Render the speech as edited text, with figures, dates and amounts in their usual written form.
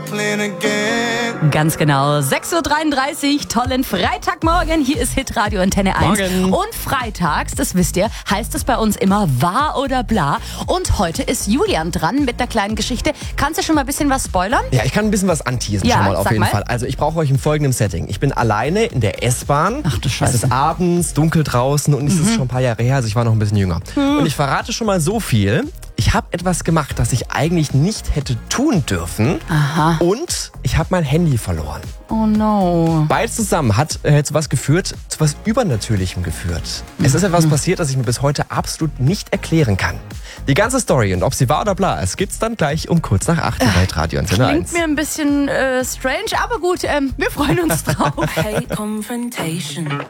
playing again. Ganz genau, 6.33 Uhr, tollen Freitagmorgen. Hier ist Hitradio Antenne 1. Morgen. Und freitags, das wisst ihr, heißt es bei uns immer wahr oder bla. Und heute ist Julian dran mit einer kleinen Geschichte. Kannst du schon mal ein bisschen was spoilern? Ja, ich kann ein bisschen was anteasen Ja, schon mal auf sag jeden mal. Fall. Also ich brauche euch im folgenden Setting. Ich bin alleine in der S-Bahn. Ach du Scheiße. Es ist abends, dunkel draußen und es ist schon ein paar Jahre her, also ich war noch ein bisschen jünger. Und ich verrate schon mal so viel. Ich habe etwas gemacht, das ich eigentlich nicht hätte tun dürfen. Aha. Und ich habe mein Handy verloren. Oh no. Beides zusammen hat zu was geführt, zu was Übernatürlichem geführt. Es ist etwas passiert, das ich mir bis heute absolut nicht erklären kann. Die ganze Story und ob sie wahr oder bla, es gibt's dann gleich um kurz nach 8 bei Radio Antenne 1. Klingt mir ein bisschen strange, aber gut, wir freuen uns drauf. Hate confrontation.